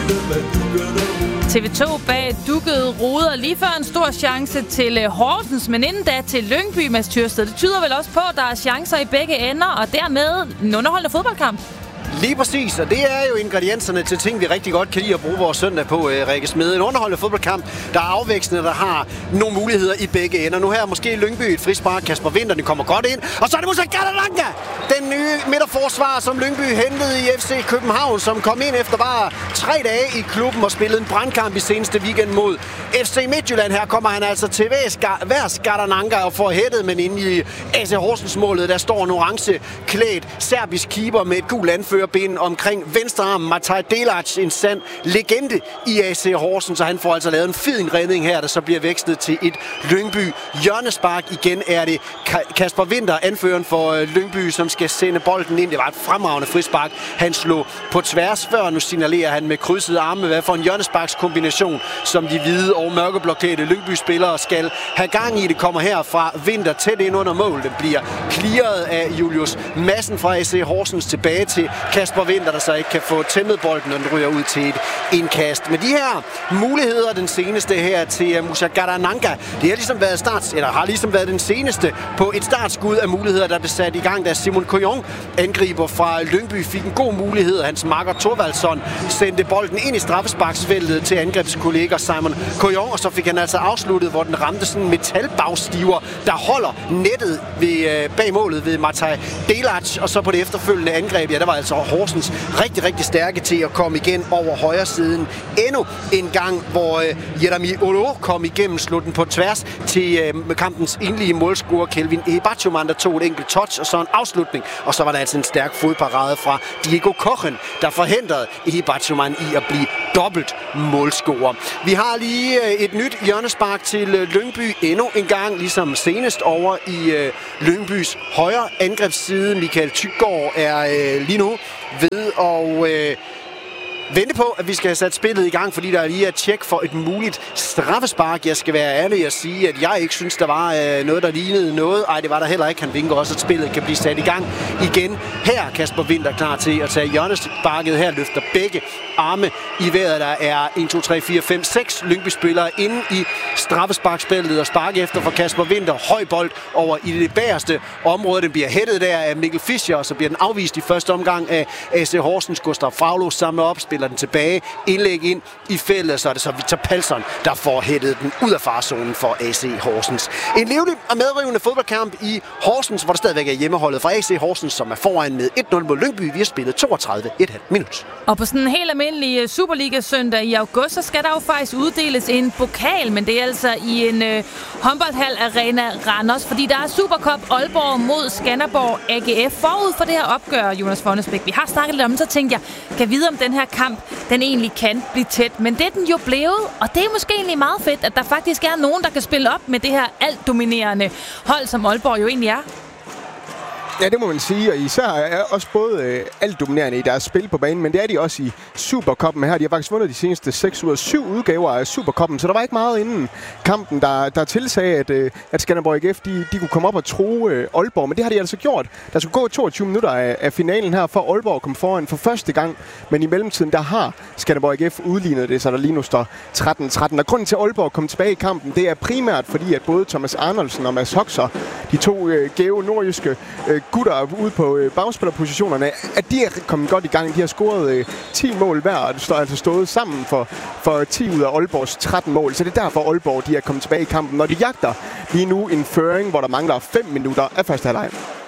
TV2 bag dukket roder lige før en stor chance til Horsens, men inden da til Lyngby, Mads Tyrsted. Det tyder vel også på, at der er chancer i begge ender, og dermed en underholdende fodboldkamp. Lige præcis, og det er jo ingredienserne til ting, vi rigtig godt kan lide at bruge vores søndag på, Rikke Smed. En underholdende fodboldkamp, der er afvekslende, der har nogle muligheder i begge ender. Nu her måske Lyngby et frispark, Kasper Winther, den kommer godt ind. Og så er det Musa Galananga, den nye midterforsvar, som Lyngby hentede i FC København, som kom ind efter bare 3 dage i klubben og spillede en brandkamp i seneste weekend mod FC Midtjylland. Her kommer han altså til hver Galananga og får hættet, men inde i AC Horsens målet, der står en orange klædt serbisk keeper med et gult anførerben omkring venstre arm. Mataj Delac, en sand legende i AC Horsens, så han får altså lavet en fin redning her, der så bliver vækstet til et Lyngby hjørnespark. Igen er det Kasper Winther, anføreren for Lyngby, som skal sende bolden ind. Det var et fremragende frispark. Han slog på tværs før. Nu signalerer han med krydsede arme, hvad for en hjørnesparkskombination, som de hvide og mørkeblokkerede Lyngby-spillere skal have gang i. Det kommer her fra Winther tæt ind under mål. Det bliver clearet af Julius Madsen fra AC Horsens tilbage til Kasper Winther, der så ikke kan få tæmmet bolden, og den ryger ud til et indkast. Med de her muligheder, den seneste her til Musa Galananga, det har ligesom været den seneste på et startskud af muligheder, der blev sat i gang, da Simon Koyon, angriber fra Lyngby, fik en god mulighed. Hans makker Thorvaldsson sendte bolden ind i straffesparksfeltet til angrebskollega Simon Koyon, og så fik han altså afsluttet, hvor den ramte sådan en metalbagstiver, der holder nettet bag målet ved Mataj Delac, og så på det efterfølgende angreb, ja, der var altså Horsens rigtig, rigtig stærke til at komme igen over højre siden. Endnu en gang, hvor Jeremy Olo kom igennem, slog den på tværs til kampens enlige målscorer Kelvin Ebachuman, der tog et enkelt touch og så en afslutning. Og så var der altså en stærk fodparade fra Diego Kochen, der forhindrede Ebachuman i at blive dobbelt målscorer. Vi har lige et nyt hjørnespark til Lyngby endnu en gang, ligesom senest over i Lyngbys højre angrebsside. Michael Tyggaard er lige nu ved at vente på, at vi skal have sat spillet i gang, fordi der er lige et tjek for et muligt straffespark. Jeg skal være ærlig og sige, at jeg ikke synes, der var noget, der lignede noget. Ej, det var der heller ikke. Han vinker også, at spillet kan blive sat i gang igen. Her er Kasper Winther klar til at tage hjørnesparket. Her løfter begge arme i vejret. Der er 1, 2, 3, 4, 5, 6 Lyngby-spillere inde i straffesparkspillet og sparke efter for Kasper Winther. Høj bold over i det bagerste område. Den bliver hættet der af Mikkel Fischer, og så bliver den afvist i første omgang af AC Horsens. Gustav Faglo samler op, spiller den tilbage, indlæg ind i feltet, så er det så Victor Palsson, der får hættet den ud af farzonen for AC Horsens. En livlig og medrivende fodboldkamp i Horsens, hvor der stadigvæk er hjemmeholdet fra AC Horsens, som er foran med 1-0 mod Lyngby. Vi har spillet 32,5 minut. Og på sådan en helt almindelig Superliga-søndag i august, så skal der jo faktisk uddeles en pokal, men det er altså i en håndboldhal Arena Randers, fordi der er Supercup Aalborg mod Skanderborg AGF forud for det her opgør, Jonas Fonnesbæk. Vi har snakket lidt om, så tænkte jeg, kan vide om den her kamp, den egentlig kan blive tæt. Men det er den jo blevet, og det er måske egentlig meget fedt, at der faktisk er nogen, der kan spille op med det her altdominerende hold, som Aalborg jo egentlig er. Ja, det må man sige, og især er også både alt dominerende i deres spil på banen, men det er de også i Supercuppen her. De har faktisk vundet de seneste 6 ud af 7 udgaver af Supercuppen, så der var ikke meget inden kampen, der tilsagde, at Skanderborg AGF, de kunne komme op og true Aalborg, men det har de altså gjort. Der skulle gå 22 minutter af finalen her, for Aalborg at komme foran for første gang, men i mellemtiden, der har Skanderborg AGF udlignet det, så der lige nu står 13-13. Og grunden til, at Aalborg kom tilbage i kampen, det er primært fordi, at både Thomas Arnoldsen og Mads Hoxer, de to gæve nordjyske gutter ude på bagspillerpositionerne, at de er kommet godt i gang. De har scoret 10 mål hver, og det står altså stået sammen for 10 ud af Aalborgs 13 mål. Så det er derfor, Aalborg de er kommet tilbage i kampen, når de jagter lige nu en føring, hvor der mangler 5 minutter af første halvleg.